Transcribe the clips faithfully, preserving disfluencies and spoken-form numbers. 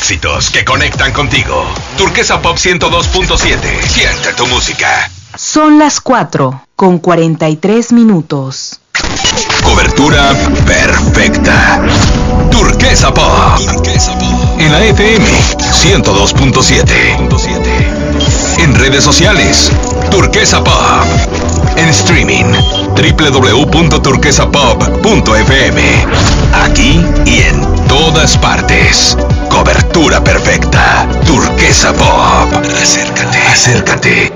éxitos que conectan contigo. Turquesa Pop ciento dos punto siete. Siente tu música. Son las cuatro con cuarenta y tres minutos. Cobertura perfecta. Turquesa Pop. Turquesa Pop. En la F M ciento dos punto siete. En redes sociales, Turquesa Pop. En streaming, doble u doble u doble u punto turquesa pop punto f m. Aquí y en todas partes. Cobertura perfecta. Turquesa Pop. Acércate, acércate.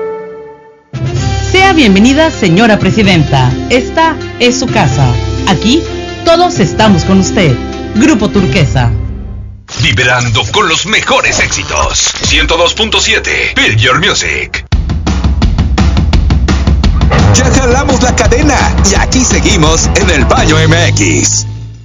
Sea bienvenida, señora presidenta. Esta es su casa. Aquí todos estamos con usted. Grupo Turquesa. Vibrando con los mejores éxitos. ciento dos punto siete. Feel Your Music. Ya jalamos la cadena y aquí seguimos en el Baño M X.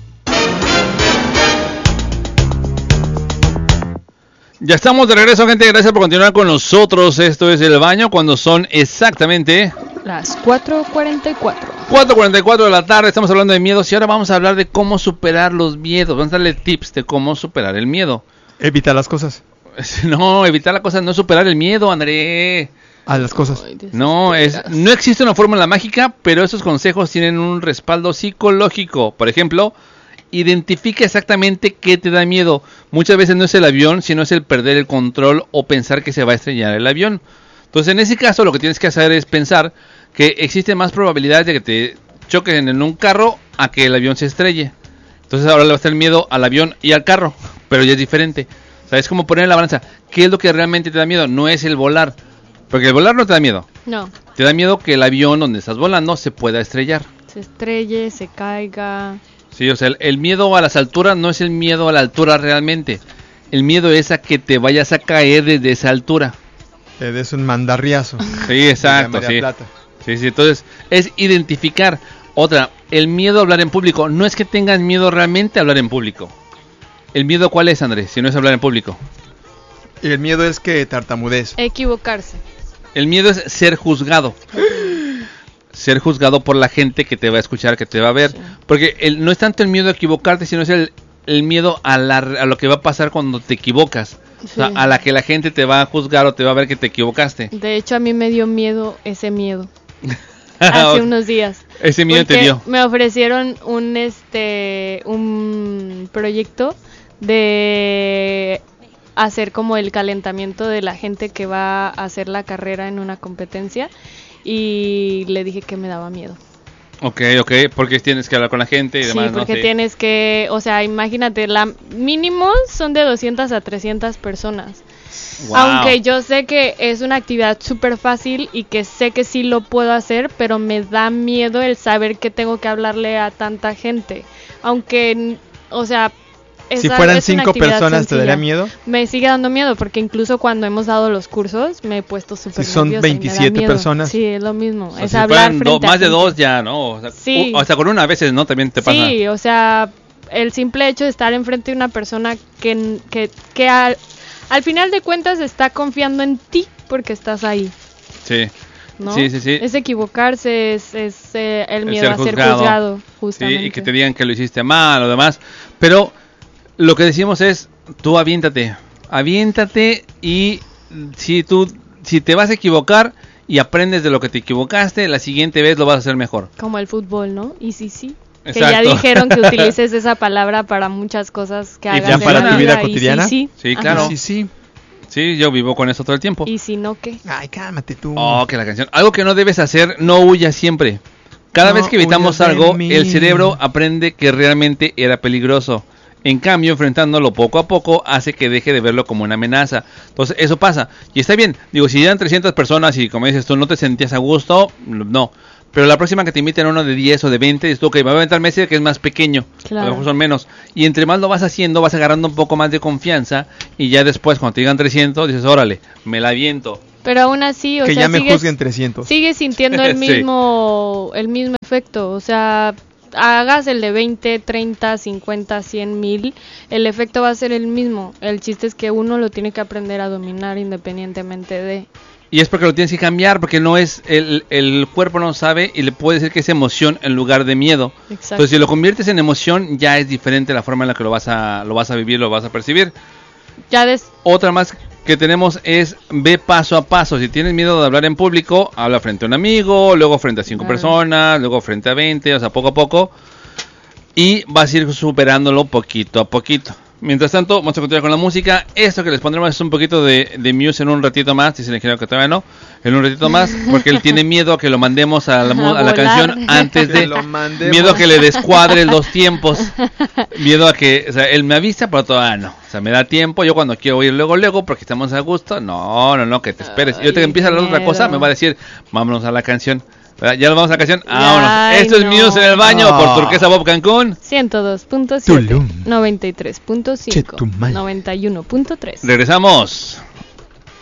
Ya estamos de regreso, gente. Gracias por continuar con nosotros. Esto es El Baño, cuando son exactamente las cuatro cuarenta y cuatro. cuatro cuarenta y cuatro de la tarde. Estamos hablando de miedos y ahora vamos a hablar de cómo superar los miedos. Vamos a darle tips de cómo superar el miedo. Evitar las cosas. No, evitar las cosas no es superar el miedo, André. A las cosas. No, es, no existe una fórmula mágica, pero esos consejos tienen un respaldo psicológico. Por ejemplo, identifica exactamente qué te da miedo. Muchas veces no es el avión, sino es el perder el control o pensar que se va a estrellar el avión. Entonces, en ese caso, lo que tienes que hacer es pensar que existe más probabilidades de que te choques en un carro a que el avión se estrelle. Entonces, ahora le va a estar el miedo al avión y al carro, pero ya es diferente. O sea, es como poner en la balanza, ¿qué es lo que realmente te da miedo? No es el volar, porque el volar no te da miedo. No. Te da miedo que el avión donde estás volando se pueda estrellar. Se estrelle, se caiga. Sí, o sea, el, el miedo a las alturas no es el miedo a la altura realmente. El miedo es a que te vayas a caer desde esa altura. Te des un mandarriazo. Sí, exacto, sí. Sí, sí, entonces es identificar. Otra, el miedo a hablar en público. No es que tengas miedo realmente a hablar en público. ¿El miedo cuál es, Andrés? Si no es hablar en público. Y el miedo es que tartamudees. Equivocarse. El miedo es ser juzgado. Ser juzgado por la gente que te va a escuchar, que te va a ver. Sí. Porque el, no es tanto el miedo a equivocarte, sino es el, el miedo a, la, a lo que va a pasar cuando te equivocas. Sí. O sea, a la que la gente te va a juzgar o te va a ver que te equivocaste. De hecho, a mí me dio miedo ese miedo. Hace unos días. Ese miedo te dio. Me ofrecieron un este un proyecto de hacer como el calentamiento de la gente que va a hacer la carrera en una competencia y le dije que me daba miedo. Ok, ok, porque tienes que hablar con la gente y demás, sí, porque ¿no? Sí, tienes que, o sea, imagínate, la mínimo son de doscientas a trescientas personas. Wow. Aunque yo sé que es una actividad súper fácil y que sé que sí lo puedo hacer, pero me da miedo el saber que tengo que hablarle a tanta gente. Aunque, o sea, esa, si fueran cinco personas, sencilla. ¿Te daría miedo? Me sigue dando miedo porque incluso cuando hemos dado los cursos me he puesto súper si son nerviosa veintisiete personas. Sí, es lo mismo. O sea, es si hablar frente do, a más gente. de dos ya, ¿no? O sea, sí. o hasta con una a veces, ¿no? También te pasa. Sí, o sea, el simple hecho de estar enfrente de una persona que, que, que al, al final de cuentas está confiando en ti porque estás ahí. Sí. ¿No? Sí, sí, sí. Es equivocarse, es, es eh, el miedo el ser a ser juzgado, juzgado, justamente. Sí, y que te digan que lo hiciste mal o demás. Pero lo que decimos es, tú aviéntate, aviéntate y si tú, si te vas a equivocar y aprendes de lo que te equivocaste, la siguiente vez lo vas a hacer mejor. Como el fútbol, ¿no? Y sí, sí. Exacto. Que ya dijeron que utilices esa palabra para muchas cosas que hagas ya de para la tu vida vida cotidiana. Sí, sí. Sí, claro. Sí, sí. Sí, yo vivo con eso todo el tiempo. ¿Y si no qué? Ay, cálmate tú. Oh, que la canción. Algo que no debes hacer, no huyas siempre. Cada no vez que evitamos algo, mí. el cerebro aprende que realmente era peligroso. En cambio, enfrentándolo poco a poco hace que deje de verlo como una amenaza. Entonces, eso pasa. Y está bien. Digo, si eran trescientas personas y como dices tú, no te sentías a gusto, no. Pero la próxima que te inviten a uno de diez o de veinte, dices tú, ok, me voy a aventar Messi que es más pequeño. Claro. A lo mejor son menos. Y entre más lo vas haciendo, vas agarrando un poco más de confianza. Y ya después, cuando te digan trescientos, dices, órale, me la aviento. Pero aún así, o que sea, ya me sigues, juzguen trescientos. Sigues sintiendo el mismo, sí. el mismo efecto. O sea, hagas el de veinte, treinta, cincuenta, cien, mil, el efecto va a ser el mismo. El chiste es que uno lo tiene que aprender a dominar independientemente de... Y es porque lo tienes que cambiar, porque no es, el, el cuerpo no sabe y le puede decir que es emoción en lugar de miedo. Exacto. Entonces si lo conviertes en emoción, ya es diferente la forma en la que lo vas a, lo vas a vivir, lo vas a percibir. ya des... Otra más que tenemos es ve paso a paso. Si tienes miedo de hablar en público, habla frente a un amigo, luego frente a cinco ah. personas, luego frente a veinte, o sea, poco a poco. Y vas a ir superándolo poquito a poquito. Mientras tanto, vamos a continuar con la música. Esto que les pondremos es un poquito de, de Muse en un ratito más. Dice el ingeniero que todavía no. En un ratito más, porque él tiene miedo a que lo mandemos a la, a a la canción antes de... Miedo a que le descuadre los tiempos. Miedo a que... O sea, él me avisa, pero todavía no. O sea, me da tiempo. Yo cuando quiero ir luego, luego, porque estamos a gusto. No, no, no, que te esperes. Y yo te empieza a hablar otra cosa, me va a decir, vámonos a la canción. Ya nos vamos a la canción. Vámonos. Esto no. es Muse en el baño oh. por Turquesa Pop Cancún. ciento dos punto siete, noventa y tres punto cinco, noventa y uno punto tres. Regresamos.